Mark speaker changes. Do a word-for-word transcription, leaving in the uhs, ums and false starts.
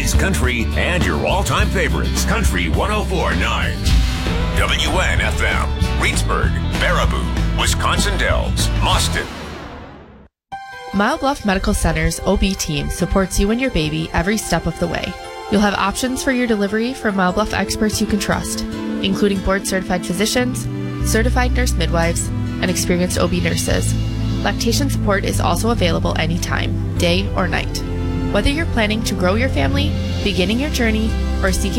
Speaker 1: oldies, country, and your all-time favorites. Country one oh four point nine. W N F M. Reedsburg, Baraboo, Wisconsin Dells, Mauston.
Speaker 2: Mile Bluff Medical Center's O B team supports you and your baby every step of the way. You'll have options for your delivery from Mile Bluff experts you can trust, including board-certified physicians, certified nurse midwives, and experienced O B nurses. Lactation support is also available anytime, day or night. Whether you're planning to grow your family, beginning your journey, or seeking